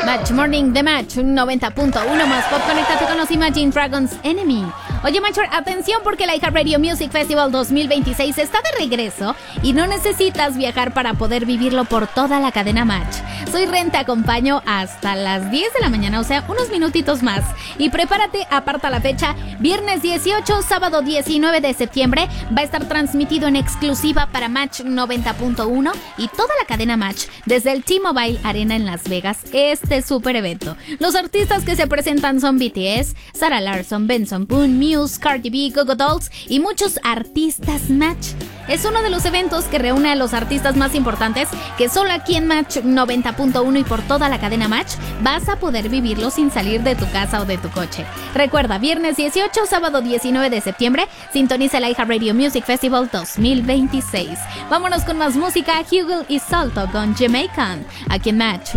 Match Morning de Match 90.1 más pop. Conéctate con los Imagine Dragons Enemy. Oye, Matcher, atención porque la iHeartRadio Music Festival 2026 está de regreso y no necesitas viajar para poder vivirlo por toda la cadena Match. Soy Ren, te acompaño hasta las 10 de la mañana, o sea, unos minutitos más. Y prepárate, aparta la fecha, viernes 18, sábado 19 de septiembre, va a estar transmitido en exclusiva para Match 90.1 y toda la cadena Match desde el T-Mobile Arena en Las Vegas, este super evento. Los artistas que se presentan son BTS, Sarah Larsson, Benson Boone, Muse, Cardi B, Goo Goo Dolls y muchos artistas Match. Es uno de los eventos que reúne a los artistas más importantes que solo aquí en Match 90.1 y por toda la cadena Match vas a poder vivirlo sin salir de tu casa o de tu coche. Recuerda, viernes 18, sábado 19 de septiembre, sintoniza el iHeartRadio Music Festival 2026. Vámonos con más música, Hugel y Salto con Jamaican, aquí en Match